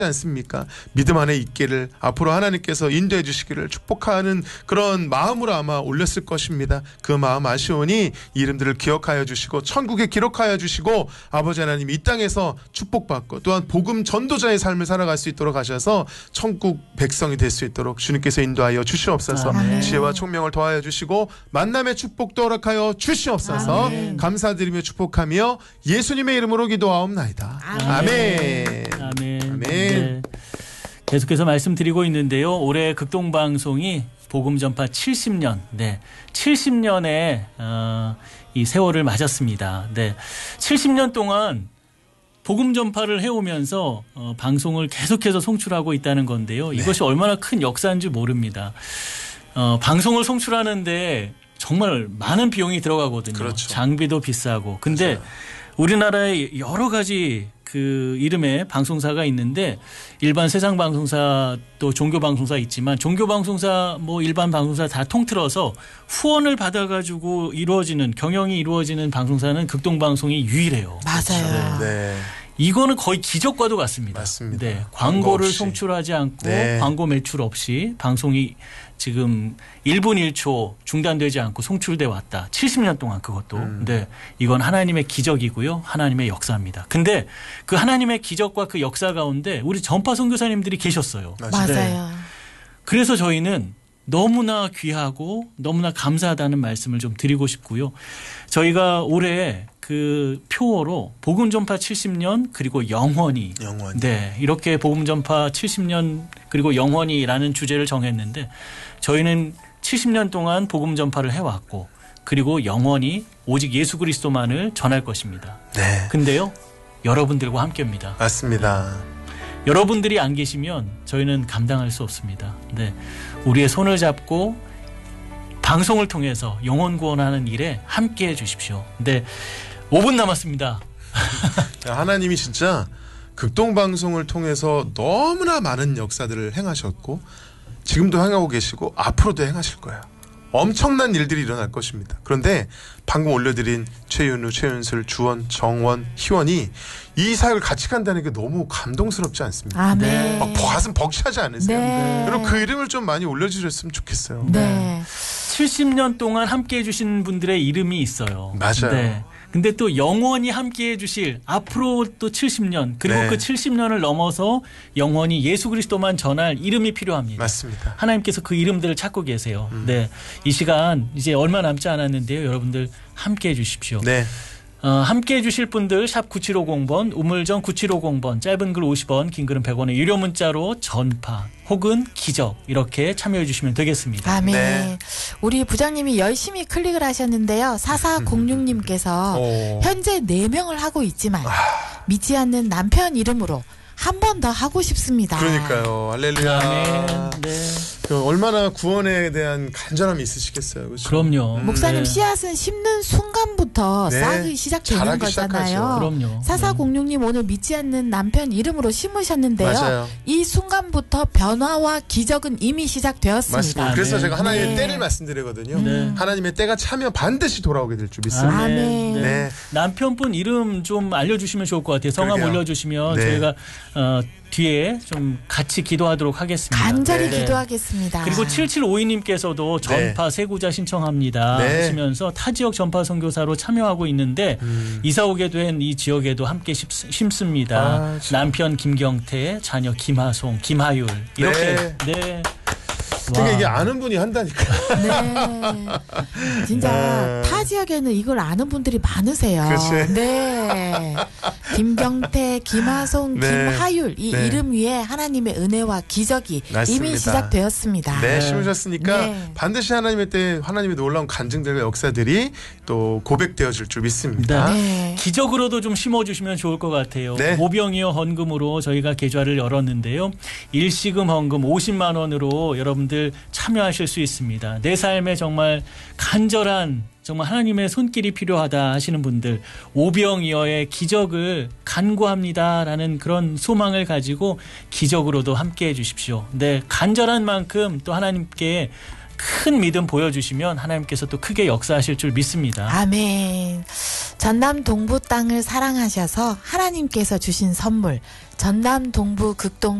않습니까? 믿음 안에 있기를 앞으로 하나님께서 인도해 주시기를 축복하는 그런 마음으로 아마 올렸을 것입니다. 그 마음 아쉬우니 이름들을 기억하여 주시고 천국에 기록하여 주시고 아버지 하나님 이 땅에서 축복받고 또한 복음 전도자의 삶을 살아갈 수 있도록 하셔서 천국 백성이 될 수 있도록 주님께서 인도하여 주시옵소서. 아멘. 지혜와 총명을 더하여 주시고 만남의 축복도 허락하여 주시옵소서. 아멘. 감사드리며 축복하며 예수님의 이름으로 기도하옵나이다. 아멘. 아멘. 아멘. 네. 계속해서 말씀드리고 있는데요. 올해 극동방송이 복음 전파 70년, 70년의 이 세월을 맞았습니다. 70년 동안 복음 전파를 해오면서 방송을 계속해서 송출하고 있다는 건데요. 이것이 얼마나 큰 역사인지 모릅니다. 방송을 송출하는데 정말 많은 비용이 들어가거든요. 그렇죠. 장비도 비싸고. 근데 맞아요. 우리나라에 여러 가지 그 이름의 방송사가 있는데 일반 세상 방송사 또 종교 방송사 있지만 종교 방송사 뭐 일반 방송사 다 통틀어서 후원을 받아가지고 이루어지는 경영이 이루어지는 방송사는 극동방송이 유일해요. 맞아요. 네. 이거는 거의 기적과도 같습니다. 맞습니다. 네, 광고 광고를 없이. 송출하지 않고 네. 광고 매출 없이 방송이 지금 1분 1초 중단되지 않고 송출돼 왔다. 70년 동안 그것도. 네, 이건 하나님의 기적이고요. 하나님의 역사입니다. 근데 그 하나님의 기적과 그 역사 가운데 우리 전파 선교사님들이 계셨어요. 맞아요. 그래서 저희는 너무나 귀하고 너무나 감사하다는 말씀을 좀 드리고 싶고요. 저희가 올해 그 표어로 복음 전파 70년 그리고 영원히. 네, 이렇게 복음 전파 70년 그리고 영원히라는 주제를 정했는데 저희는 70년 동안 복음 전파를 해왔고 그리고 영원히 오직 예수 그리스도만을 전할 것입니다. 네. 근데요, 여러분들과 함께입니다. 맞습니다. 여러분들이 안 계시면 저희는 감당할 수 없습니다. 네, 우리의 손을 잡고 방송을 통해서 영혼 구원하는 일에 함께해 주십시오. 네, 5분 남았습니다. 하나님이 진짜 극동방송을 통해서 너무나 많은 역사들을 행하셨고 지금도 행하고 계시고 앞으로도 행하실 거예요. 엄청난 일들이 일어날 것입니다. 그런데 방금 올려드린 최윤우, 최윤슬, 주원, 정원, 희원이 이 사역을 같이 간다는 게 너무 감동스럽지 않습니까? 아멘. 막 가슴 벅차지 않으세요? 네. 그리고 그 이름을 좀 많이 올려주셨으면 좋겠어요. 네. 70년 동안 함께해 주신 분들의 이름이 있어요. 맞아요. 네. 근데 또 영원히 함께해 주실 앞으로 또 70년 그리고 네. 그 70년을 넘어서 영원히 예수 그리스도만 전할 이름이 필요합니다. 맞습니다. 하나님께서 그 이름들을 찾고 계세요. 네, 이 시간 이제 얼마 남지 않았는데요. 여러분들 함께해 주십시오. 네. 함께해 주실 분들 샵 9750번 우물정 9750번 짧은 글 50원 긴 글은 100원의 유료 문자로 전파 혹은 기적 이렇게 참여해 주시면 되겠습니다. 아멘. 네. 우리 부장님이 열심히 클릭을 하셨는데요. 4406님께서 현재 4명을 하고 있지만 믿지 않는 남편 이름으로 한 번 더 하고 싶습니다. 그러니까요. 할렐루야. 아멘. 네. 그 얼마나 구원에 대한 간절함이 있으시겠어요. 그렇죠? 그럼요. 목사님 네. 씨앗은 심는 순간부터 네. 싹이 시작되는 자라기 거잖아요. 시작하죠. 그럼요. 4406님 오늘 믿지 않는 남편 이름으로 심으셨는데요. 맞아요. 이 순간부터 변화와 기적은 이미 시작되었습니다. 맞습니다. 그래서 아멘. 제가 하나님의 네. 때를 말씀드리거든요. 네. 하나님의 때가 차면 반드시 돌아오게 될 줄 믿습니다. 아멘. 네. 네. 남편분 이름 좀 알려주시면 좋을 것 같아요. 성함 그러게요. 올려주시면 네. 저희가 뒤에 좀 같이 기도하도록 하겠습니다. 간절히 네. 기도하겠습니다. 그리고 7752님께서도 전파 세구자 신청합니다 네. 하시면서 타 지역 전파 선교사로 참여하고 있는데 이사 오게 된 이 지역에도 함께 심습니다. 아, 참. 남편 김경태, 자녀 김하송, 김하율 이렇게 네. 그러니까 이게 아는 분이 한다니까. 네. 진짜 타 지역에는 이걸 아는 분들이 많으세요. 그치. 네. 김경태, 김하송, 네. 김하율 이 네. 이름 위에 하나님의 은혜와 기적이 맞습니다. 이미 시작되었습니다. 네, 심으셨으니까 네. 반드시 하나님의 때 하나님의 놀라운 간증들과 역사들이 또 고백되어질 줄 믿습니다. 네. 기적으로도 좀 심어주시면 좋을 것 같아요. 네. 모병이어 헌금으로 저희가 계좌를 열었는데요. 일시금 헌금 50만 원으로 여러분들 참여하실 수 있습니다. 내 삶에 정말 간절한 정말 하나님의 손길이 필요하다 하시는 분들 오병이어의 기적을 간구합니다라는 그런 소망을 가지고 기적으로도 함께해 주십시오. 네, 간절한 만큼 또 하나님께 큰 믿음 보여주시면 하나님께서 또 크게 역사하실 줄 믿습니다. 아멘. 전남 동부 땅을 사랑하셔서 하나님께서 주신 선물 전남 동부 극동